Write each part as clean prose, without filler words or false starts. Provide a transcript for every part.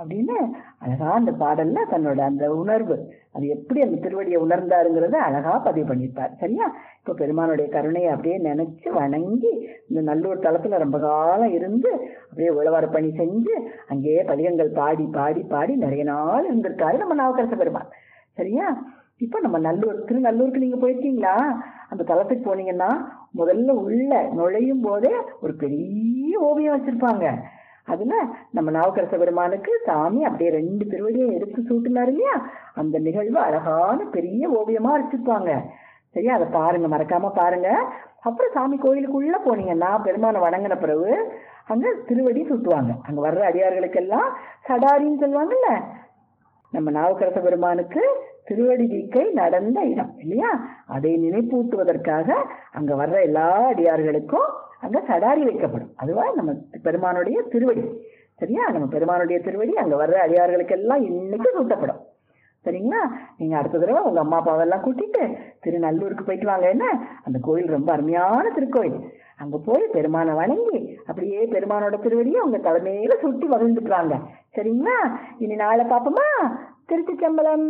அப்படின்னு அழகா அந்த பாடல்ல தன்னோட அந்த உணர்வு, அது எப்படி அந்த திருவடியை உணர்ந்தாருங்கிறத அழகா பதிவு பண்ணியிருப்பார். சரியா? இப்போ பெருமானுடைய கருணையை அப்படியே நினைச்சு வணங்கி இந்த நல்லூர் தலத்துல ரொம்ப காலம் இருந்து அப்படியே உழவார பணி செஞ்சு அங்கேயே பதிகங்கள் பாடி பாடி பாடி நிறைய நாள் இருந்திருக்காரு நம்ம நாவுக்கரச பெருமான். சரியா? இப்ப நம்ம திருநல்லூருக்கு நீங்க போயிருக்கீங்களா? அந்த தலத்துக்கு போனீங்கன்னா முதல்ல உள்ள நுழையும் போதே ஒரு பெரிய ஓவியம் வச்சிருப்பாங்க. அதுல நம்ம நாவுக்கரச பெருமானுக்கு சாமி அப்படியே 2 திருவடியும் எடுத்து சூட்டினாரு இல்லையா, அந்த நிகழ்வு அழகான பெரிய ஓவியமா வச்சிருப்பாங்க. சரியா? அதை பாருங்க, மறக்காம பாருங்க. அப்புறம் சாமி கோயிலுக்குள்ள போனீங்கன்னா பெருமானை வணங்கின பிறகு அங்க திருவடி சூட்டுவாங்க. அங்க வர்ற அடியார்களுக்கெல்லாம் சடாரின்னு சொல்லுவாங்கல்ல. நம்ம நாவுக்கரச பெருமானுக்கு திருவடி தீக்கை நடந்த இடம் இல்லையா, அதை நினைப்பூட்டுவதற்காக அங்க வர்ற எல்லா அடியார்களுக்கும் அங்க சடாரி வைக்கப்படும். அதுவா நம்ம பெருமானுடைய திருவடி. சரியா? நம்ம பெருமானுடைய திருவடி அங்க வர்ற அடியார்களுக்கு எல்லாம் இன்னைக்கு சூட்டப்படும். சரிங்களா? நீங்க அடுத்த தடவை உங்க அம்மா அப்பாவெல்லாம் கூட்டிட்டு திருநல்லூருக்கு போயிட்டு வாங்க. என்ன, அந்த கோயில் ரொம்ப அருமையான திருக்கோயில். அங்க போய் பெருமானை வணங்கி அப்படியே பெருமானோட திருவடியை உங்க தலைமையில சுட்டி வகிழ்ந்துக்கிறாங்க. சரிங்களா? இனி நாளை பாப்போமா? திருச்சிற்றம்பலம்.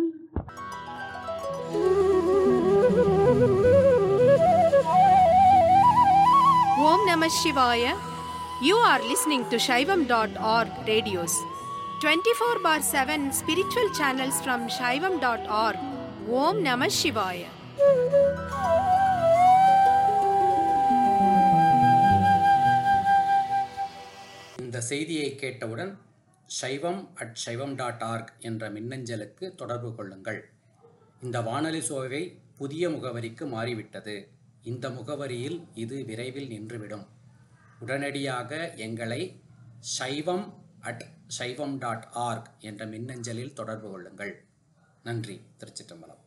Om Namah Shivaya. You are listening to Shaivam.org radios. 24/7 spiritual channels from Shaivam.org. Om Namah Shivaya. இந்த செய்தியை கேட்டவுடன் shaivam@shaivam.org என்ற மின்னஞ்சலுக்கு தொடர்பு கொள்ளுங்கள். இந்த வானொலி சோவை புதிய முகவரிக்கு மாறிவிட்டது. இந்த முகவரியில் இது விரைவில் நின்றுவிடும். உடனடியாக எங்களை shaivam@shaivam.org என்ற மின்னஞ்சலில் தொடர்பு கொள்ளுங்கள். நன்றி. திருச்சிற்றம்பலம்.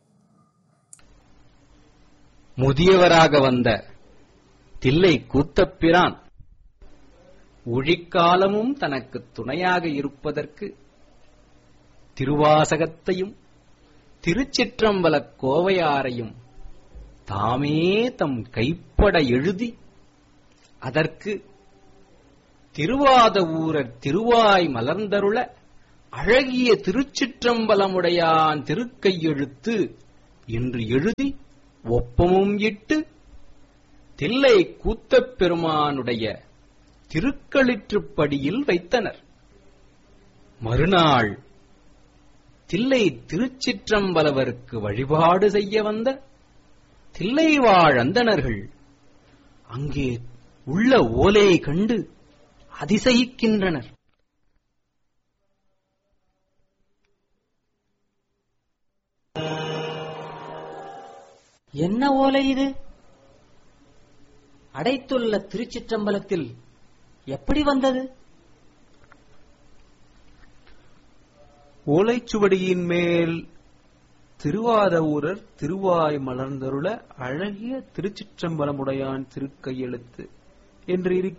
முதியவராக வந்த தில்லை கூத்தப்பிரான் ஒழிக்காலமும் தனக்கு துணையாக இருப்பதற்கு திருவாசகத்தையும் திருச்சிற்றம்பலக் கோவையாரையும் தாமே தம் கைப்பட எழுதி அதற்கு திருவாதவூரர் திருவாய் மலர்ந்தருள அழகிய திருச்சிற்றம்பலமுடையான் திருக்கையெழுத்து என்று எழுதி ஒப்பமும் இட்டு தில்லை கூத்தப் பெருமானுடைய திருக்களிற்றுப்படியில் வைத்தனர். மறுநாள் தில்லை திருச்சிற்றம்பலவருக்கு வழிபாடு செய்ய வந்த தில்லைவாழ் அந்தணர்கள் அங்கே உள்ள ஓலையை கண்டு அதிசயிக்கின்றனர். என்ன ஓலை இது? அடைத்துள்ள திருச்சிற்றம்பலத்தில் எப்படி வந்தது? ஓலைச்சுவடியின் மேல் திருவாதவூரர் திருவாய் மலர்ந்தருள அழகிய திருச்சிற்றம்பலமுடையான் திருக்கையெழுத்து என்று